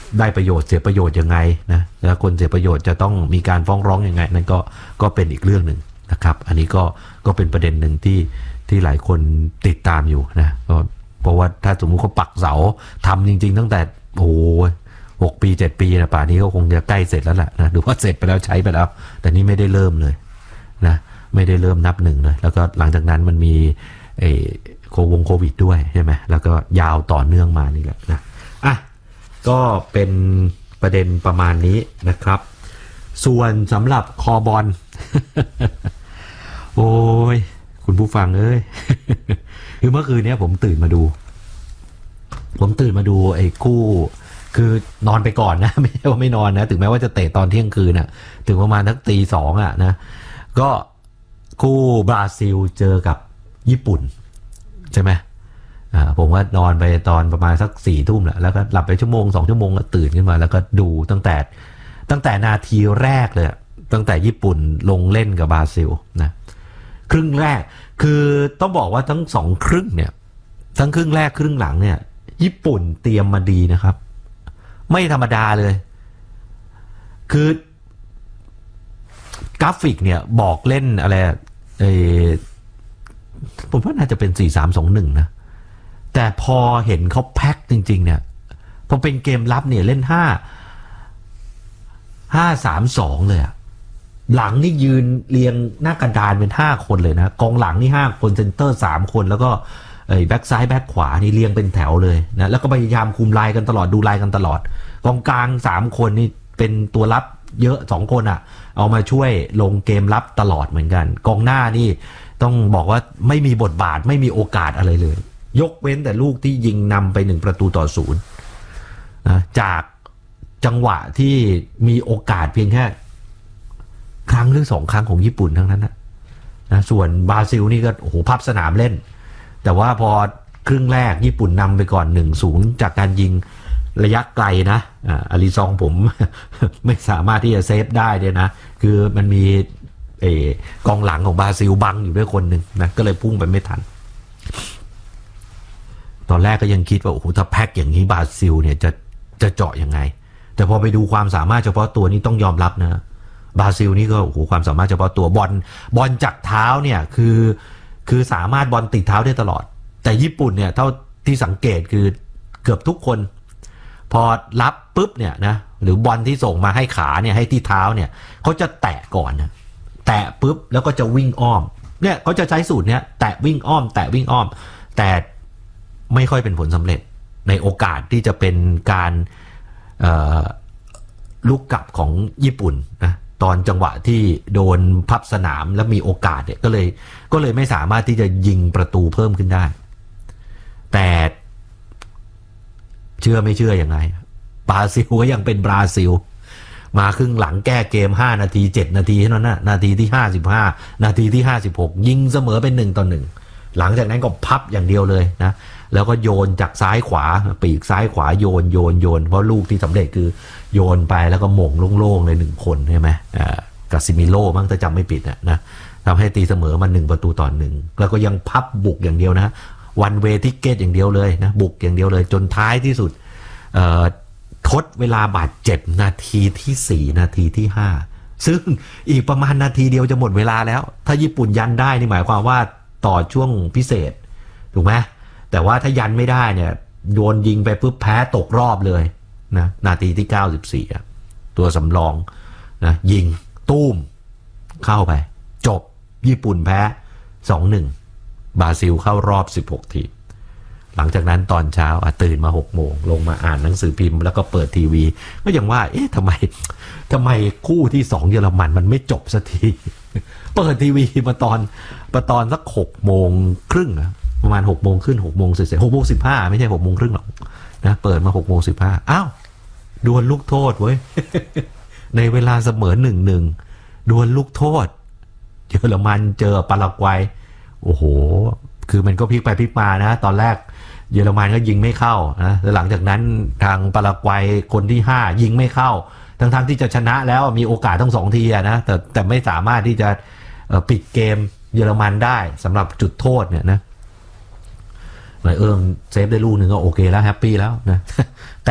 ได้ประโยชน์เสียประโยชน์ยังไงนะแล้วคนเสียประโยชน์จะต้องมีการฟ้องร้องยังไงนั่นก็เป็นอีกเรื่องหนึ่งนะครับอันนี้ก็เป็นประเด็นหนึ่งที่หลายคนติดตามอยู่นะเพราะว่าถ้าสมมุติเขาปักเสาทำจริงๆตั้งแต่6 ปี7 ปีนะป่านนี้ก็คงจะใกล้เสร็จแล้วแหละนะหรือว่าเสร็จไปแล้วใช้ไปแล้วแต่นี่ไม่ได้เริ่มเลยนะไม่ได้เริ่มนับหนึ่งเลยแล้วก็หลังจากนั้นมันมีโควิดด้วยใช่ไหมแล้วก็ยาวต่อเนื่องมานี่แหละนะอ่ะก็เป็นประเด็นประมาณนี้นะครับส่วนสำหรับคอบอล โอ้ยคุณผู้ฟังเอ้ย คือเมื่อคืนนี้ผมตื่นมาดูไอ้คู่คือนอนไปก่อนนะ ไม่ใช่ว่าไม่นอนนะถึงแม้ว่าจะเตะตอนเที่ยงคืนน่ะถึงประมาณตี 2อ่ะนะก็คู่บราซิลเจอกับญี่ปุ่นใช่ไหมผมว่านอนไปตอนประมาณสัก4 ทุ่มแล้วก็หลับไป1-2 ชั่วโมงแล้วตื่นขึ้นมาแล้วก็ดูตั้งแต่นาทีแรกเลยตั้งแต่ญี่ปุ่นลงเล่นกับบราซิลนะครึ่งแรกคือต้องบอกว่าทั้ง2ครึ่งเนี่ยทั้งครึ่งแรกครึ่งหลังเนี่ยญี่ปุ่นเตรียมมาดีนะครับไม่ธรรมดาเลยคือกราฟิกเนี่ยบอกเล่นอะไรผมว่าน่าจะเป็น 4-3-2-1 นะแต่พอเห็นเขาแพ็คจริงๆเนี่ยพอเป็นเกมรับเนี่ยเล่น5-3-2 เลยอะหลังนี่ยืนเรียงหน้ากระดานเป็น5 คนเลยนะกองหลังนี่5 คนเซนเตอร์3 คนแล้วก็แบ็กซ้ายแบ็กขวานี่เรียงเป็นแถวเลยนะแล้วก็พยายามคุมลายกันตลอดดูลายกันตลอดกองกลาง3 คนนี่เป็นตัวรับเยอะ2 คนอะเอามาช่วยลงเกมรับตลอดเหมือนกันกองหน้านี่ต้องบอกว่าไม่มีบทบาทไม่มีโอกาสอะไรเลยยกเว้นแต่ลูกที่ยิงนำไป1-0นะจากจังหวะที่มีโอกาสเพียงแค่ครั้งหรือ2 ครั้งของญี่ปุ่นทั้งนั้นนะส่วนบราซิลนี่ก็โอ้โหพับสนามเล่นแต่ว่าพอครึ่งแรกญี่ปุ่นนำไปก่อน1-0จากการยิงระยะไกลนะอาริซองผม ไม่สามารถที่จะเซฟได้เลยนะคือมันมีกองหลังของบราซิลบังอยู่ด้วยคนหนึ่งนะก็เลยพุ่งไปไม่ทันตอนแรกก็ยังคิดว่าโอ้โหถ้าแพ็คอย่างนี้บราซิลเนี่ยจะเจาะยังไงแต่พอไปดูความสามารถเฉพาะตัวนี้ต้องยอมรับนะบราซิลนี่ก็โอ้โหความสามารถเฉพาะตัวบอลจากเท้าเนี่ยคือสามารถบอลติดเท้าได้ตลอดแต่ญี่ปุ่นเนี่ยเท่าที่สังเกตคือเกือบทุกคนพอรับปุ๊บเนี่ยนะหรือบอลที่ส่งมาให้ขาเนี่ยให้ที่เท้าเนี่ยเขาจะแตะก่อนนะแตะปุ๊บแล้วก็จะวิ่งอ้อมเนี่ยเขาจะใช้สูตรเนี้ยแตะวิ่งอ้อมแตะวิ่งอ้อมแต่ไม่ค่อยเป็นผลสำเร็จในโอกาสที่จะเป็นการลุกกลับของญี่ปุ่นนะตอนจังหวะที่โดนพับสนามแล้วมีโอกาสเนี่ยก็เลยไม่สามารถที่จะยิงประตูเพิ่มขึ้นได้แต่เชื่อไม่เชื่อยังไงบราซิลก็ยังเป็นบราซิลมาครึ่งหลังแก้เกม5 นาที7 นาทีเท่านั้นนะนาทีที่55นาทีที่56ยิงเสมอเป็น1-1หลังจากนั้นก็พับอย่างเดียวเลยนะแล้วก็โยนจากซ้ายขวาปีกซ้ายขวาโยนเพราะลูกที่สำเร็จคือโยนไปแล้วก็หม่งโล่งๆเลย1 คนใช่ไหมกาซิมิโร่มั้งถ้าจำไม่ผิดนะทำให้ตีเสมอมา1-1แล้วก็ยังพับบุกอย่างเดียวนะวันเวทิเกตอย่างเดียวเลยนะบุกอย่างเดียวเลยจนท้ายที่สุดทดเวลาบาดเจ็บนาทีที่4นาทีที่5ซึ่งอีกประมาณนาทีเดียวจะหมดเวลาแล้วถ้าญี่ปุ่นยันได้นี่หมายความว่าต่อช่วงพิเศษถูกไหมแต่ว่าถ้ายันไม่ได้เนี่ยโดนยิงไปปุ๊บแพ้ตกรอบเลยนะนาทีที่94ตัวสำรองนะยิงตุ้มเข้าไปจบญี่ปุ่นแพ้ 2-1 บราซิลเข้ารอบ16 ทีมหลังจากนั้นตอนเช้าตื่นมา6 โมงลงมาอ่านหนังสือพิมพ์แล้วก็เปิดทีวีก็ยังว่าทำไมคู่ที่2เยอรมันมันไม่จบสักทีเปิดทีวีมาตอนสัก6 โมงครึ่งประมาณ6 โมงขึ้น6 โมงเสร็จ6 โมง 15ไม่ใช่6 โมงครึ่งหรอกนะเปิดมา6 โมง 15อ้าวดวลลูกโทษเว้ย ในเวลาเสมอ 1-1 ดวลลูกโทษเยอรมันเจอปารากวัยโอ้โหคือมันก็พลิกไปพลิกมานะตอนแรกเยอรมันก็ยิงไม่เข้านะแล้วหลังจากนั้นทางปารากวัยคนที่5ยิงไม่เข้าทั้งที่จะชนะแล้วมีโอกาสทั้ง2 ทีนะแต่ไม่สามารถที่จะปิดเกมเยอรมันได้สำหรับจุดโทษเนี่ยนะเซฟได้ลูกนึงก็โอเคแล้วแฮปปี้แล้วนะ